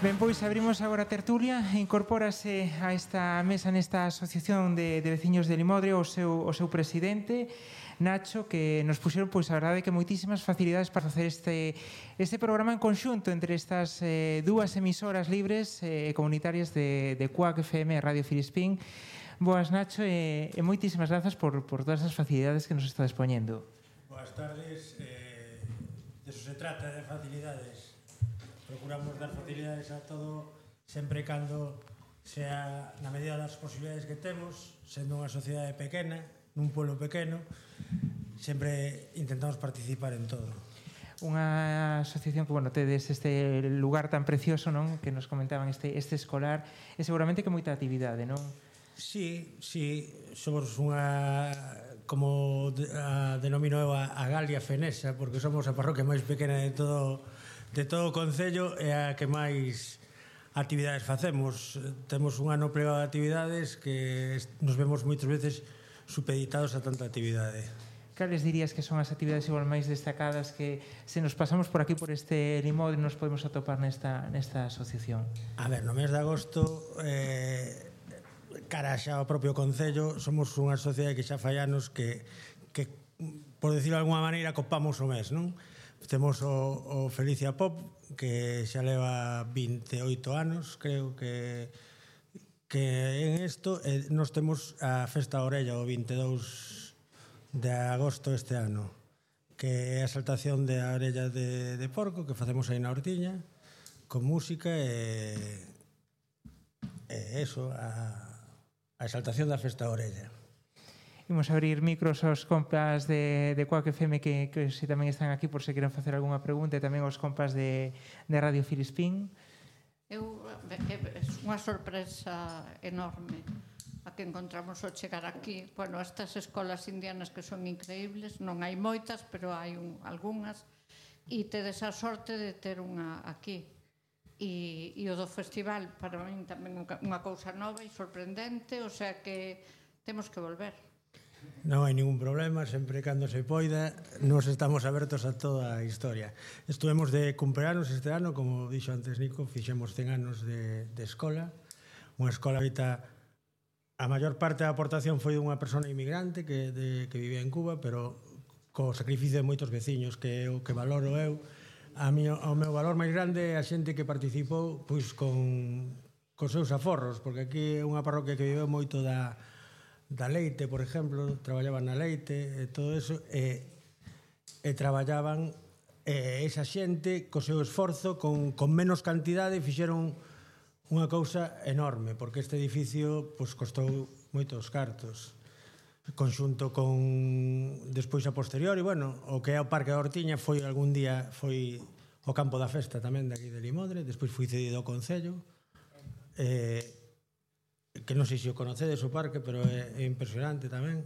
Ben, pois abrimos agora a tertulia. Incorpórase a esta mesa nesta asociación de veciños de Limodre o seu presidente, Nacho, que nos puxeron, pois, a verdade que moitísimas facilidades para facer este programa en conxunto entre estas dúas emisoras libres e comunitarias de Cuac FM e Radio Filispín. Boas, Nacho, e moitísimas grazas por todas as facilidades que nos está expoñendo. Boas tardes. De eso se trata, de facilidades. Procuramos dar facilidades a todo, sempre cando sea na medida das posibilidades que temos, sendo unha sociedade pequena, nun pueblo pequeno, sempre intentamos participar en todo. Unha asociación que, bueno, tedes este lugar tan precioso, non? Que nos comentaban este escolar, e seguramente que moita actividade, non? Sí, somos unha, como a denomino eu, a Galia Fenesa, porque somos a parroquia máis pequena de todo o concello e a que máis actividades facemos. Temos un ano plegado de actividades que nos vemos moitas veces supeditados a tanta actividade. Cales dirías que son as actividades igual máis destacadas que se nos pasamos por aquí, por este Limodre, nos podemos atopar nesta asociación? A ver, no mes de agosto, cara xa ao propio concello, somos unha sociedade que xa fai anos que por decirlo de alguma maneira, copamos o mes, non? Temos o Felicia Pop, que xa leva 28 anos, creo que en isto. Nos temos a Festa Orella o 22 de agosto este ano, que é a exaltación da orella de porco que facemos aí na Hortiña, con música e eso, a exaltación da Festa Orella. Imos abrir micros aos compas de Cuac FM que se tamén están aquí por se queren facer algunha pregunta, e tamén aos compas de Radio Filispín. É unha sorpresa enorme a que encontramos ao chegar aquí. Bueno, estas escolas indianas que son increíbles, non hai moitas, pero hai algunhas, e tedes a sorte de ter unha aquí. E o do festival, para min tamén unha cousa nova e sorprendente, o sea que temos que volver. Non hai ningún problema, sempre cando se poida, nos estamos abertos a toda a historia. Estuvemos de cumpleanos este ano, como dixo antes Nico, fixemos 100 anos de escola, unha escola feita, a maior parte da aportación foi dunha persona inmigrante que vivía en Cuba, pero co sacrificio de moitos veciños, que é o que valoro eu. O meu valor máis grande é a xente que participou pois cos seus aforros, porque aquí é unha parroquia que viveu moito da leite, por exemplo, traballaban na leite e todo eso, e traballaban esa xente co seu esforzo, con menos cantidade, fixeron unha cousa enorme, porque este edificio costou moitos cartos, conxunto con despois a posteriori, bueno, o que é o Parque da Hortiña algún día foi o campo da festa tamén de aquí de Limodre, despois foi cedido ao concello, que non sei se o conocedes o parque, pero é impresionante tamén.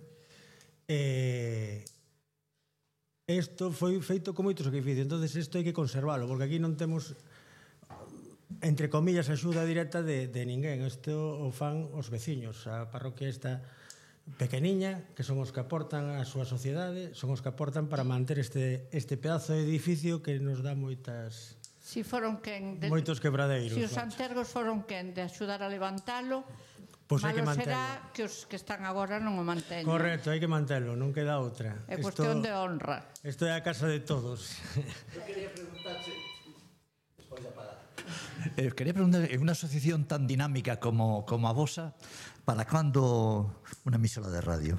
Isto foi feito con moito sacrificio, entonces isto hai que conservalo, porque aquí non temos, entre comillas, axuda directa de ninguén. Isto o fan os veciños. A parroquia esta pequeniña, que son os que aportan a súa sociedade, son os que aportan para manter este pedazo de edificio que nos dá moitas... Si foron quen moitos quebradeiros. Si os antergos foron quen de axudar a levantalo, malo será que os que están agora non o manteñen. Correcto, hai que mantelo, non queda outra. É cuestión de honra. Isto é a casa de todos. Eu quería preguntarse, despois de apagar. Quería preguntar, en unha asociación tan dinámica como a vosa, para cando unha emisora de radio?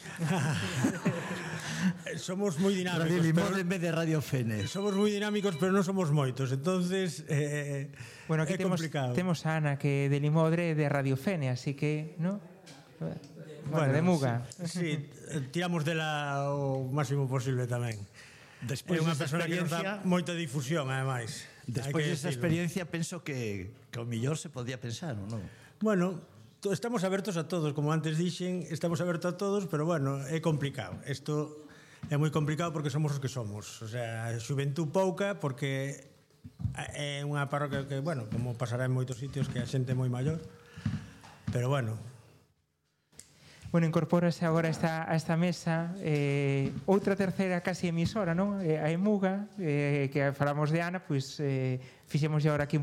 Somos moi dinámicos. Radio Limodre en vez de Radio Fene. Somos moi dinámicos, pero non somos moitos, entonces bueno, aquí é complicado. Temos a Ana, que de Limodre de Radio Fene, así que, ¿no? Bueno, de Muga. Sí, tiramos dela o máximo posible tamén. Despois é unha persona que nos dá moita difusión, ademais. Despois desa experiencia, penso que o millor se podía pensar, non? Bueno, estamos abertos a todos, como antes dixen, estamos abertos a todos, pero bueno, é complicado. Isto é moi complicado porque somos os que somos. O sea, a xuventud pouca, porque é unha parroquia que, bueno, como pasará en moitos sitios, que a xente é moi maior. Pero bueno. Bueno, incorpórase agora a esta mesa outra terceira casi emisora, non? A Emuga, que falamos de Ana, pois fixemos agora aquí